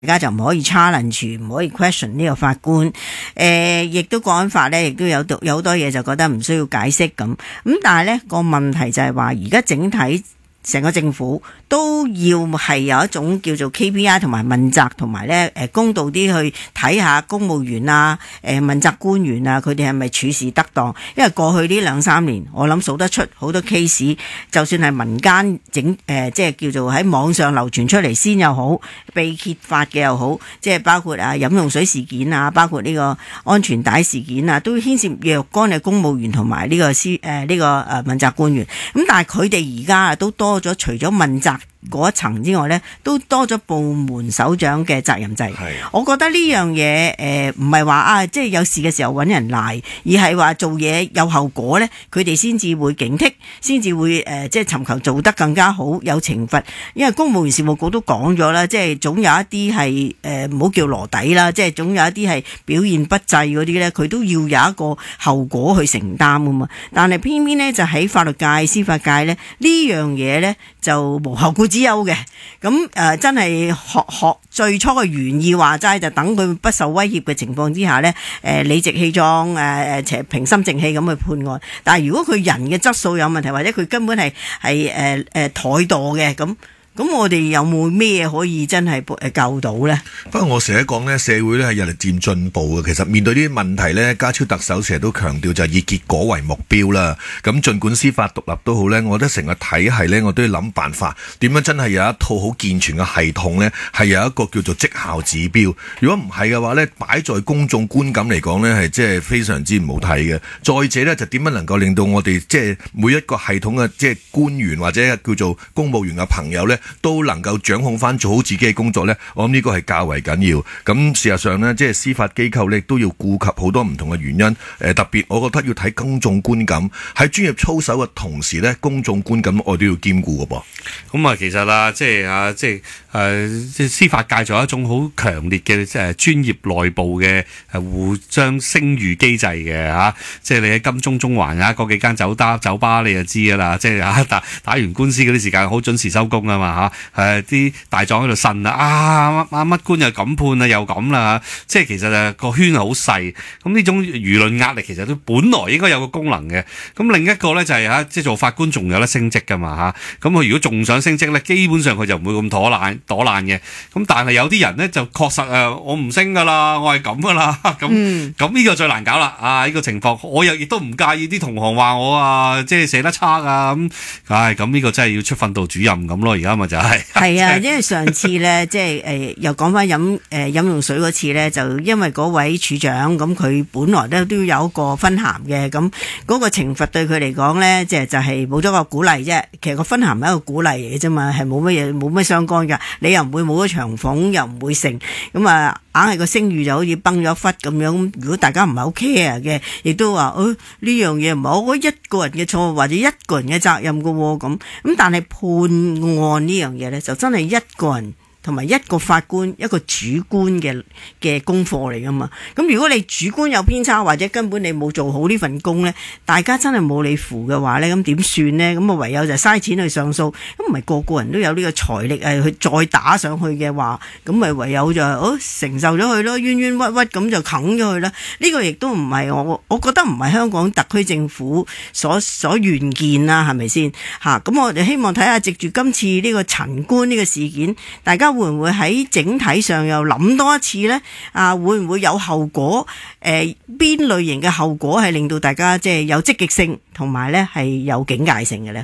大家就唔可以 challenge， 唔可以 question 呢個法官。亦都國安法咧，亦都有好多嘢就覺得唔需要解釋咁。但係咧個問題就係話，而家整體成個政府都要係有一種叫做 KPI 同埋問責，同埋咧公道啲去睇下公務員啊、問責官員啊，佢哋係咪處事得當？因為過去呢2-3年，我諗數得出好多 case， 就算係民間即係叫做喺網上流傳出嚟先又好，被揭發嘅又好，即係包括飲用水事件啊，包括呢個安全帶事件啊，都牽涉若干嘅公務員同埋呢個問責官員。咁但係佢哋而家都多咗，除咗問責嗰一層之外呢，都多咗部門首長嘅責任制。我覺得呢樣嘢唔係話即係有事嘅時候揾人賴，而係話做嘢有後果呢，佢哋先至會警惕，先至會即係尋求做得更加好，有懲罰。因為公務員事務局都講咗啦，即係總有一啲係唔好叫羅底啦，即係總有一啲係表現不濟嗰啲呢，佢都要有一個後果去承擔噶嘛。但係偏偏呢，就喺法律界、司法界呢樣嘢呢，就無後顧之憂嘅。咁真係學最初嘅原意話齋，就等佢不受威脅嘅情況之下呢，理直氣壯平心靜氣咁去判案。但係如果佢人嘅質素有問題，或者佢根本係怠惰嘅咁我哋有冇咩可以真係救到呢？ 不過我成日講呢，社會呢係日嚟漸進步嘅。其實面對呢啲問題呢，家超特首成日都強調就係以結果為目標啦。咁儘管司法獨立都好呢，我覺得成個體系呢，我都要諗辦法點樣真係有一套好健全嘅系統呢，係有一個叫做績效指標。如果唔係嘅話呢，擺在公眾觀感嚟講呢，係即係非常之唔好睇嘅。再者呢，就點樣能夠令到我哋即係每一個系統嘅即係官員或者叫做公務員嘅朋友呢，都能夠掌控翻做好自己嘅工作呢，我諗呢個係較為緊要。咁事實上呢，即係司法機構呢都要顧及好多唔同嘅原因。特別我覺得要睇公眾觀感，喺專業操守嘅同時呢，公眾觀感我都要兼顧嘅噃。 咁啊，其實啊，即係司法界仲有一種好強烈嘅專業內部嘅互相聲譽機制嘅嚇。即係你喺金鐘中環嗰幾間酒吧你就知㗎啦。即係打完官司嗰啲時間好準時收工啊嘛嚇。啲大狀喺度呻乜官又咁判啊，又咁啦。即係其實個圈係好細。咁呢種輿論壓力其實都本來應該有個功能嘅。咁另一個咧就係即係做法官仲有得升職㗎嘛嚇。咁佢如果仲想升職咧，基本上佢就唔會咁躲懶嘅。咁但係有啲人咧就確實我唔升㗎啦，我係咁㗎啦。咁呢個最難搞啦。呢個情況我又亦都唔介意啲同行話我即係寫得差啊咁。咁呢個真係要出訓導主任咁咯。而家咪就係。 係啊，因為上次咧即係又講翻飲用水嗰次咧，就因為嗰位處長咁佢本來咧都有一個分銜嘅，咁嗰個懲罰對佢嚟講咧，就係冇咗個鼓勵啫。其實個分銜係一個鼓勵嚟嘅啫嘛，係冇乜嘢冇乜相干㗎。你又唔會冇咗長俸，又唔會成咁硬係個聲譽就好似崩咗忽咁樣。如果大家唔係好 care 嘅，亦都話呢樣嘢唔係我一個人嘅錯或者一個人嘅責任㗎喎咁。但係判案呢樣嘢咧，就真係一個人同埋一個法官一個主觀嘅功課嚟噶嘛。咁如果你主觀有偏差，或者根本你冇做好呢份工呢，大家真係冇你符嘅話呢，咁點算呢？咁唯有就嘥錢去上訴。咁唔係個個人都有呢個財力去再打上去嘅話，咁咪唯有就承受咗佢咯，冤冤屈屈咁就啃咗佢啦。呢個亦都唔係我覺得唔係香港特區政府所願見啦，係咪先嚇？咁我哋希望睇下藉住今次呢個陳官呢個事件，大家會唔會喺整體上又諗多一次呢？會唔會有後果？邊類型嘅後果係令到大家即係有積極性，同埋呢係有警戒性嘅呢？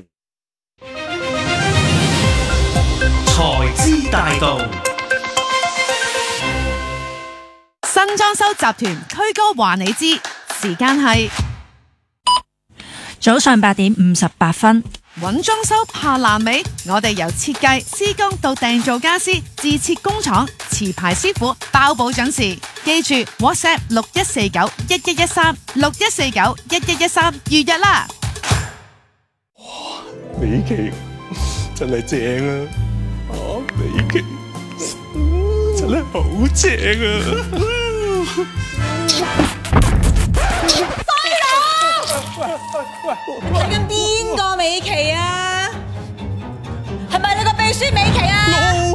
財資大道， 新裝修集團推歌話你知，時間係早上8點58分。 揾裝修怕爛尾，我哋由設計、施工到訂造家私，自設工廠，持牌師傅包保準時。記住 WhatsApp 6149111361491113預約啦。 哇，美琪真係正啊！美琪真係好正啊！ 睇緊邊個美琪啊？係咪你個秘書美琪啊？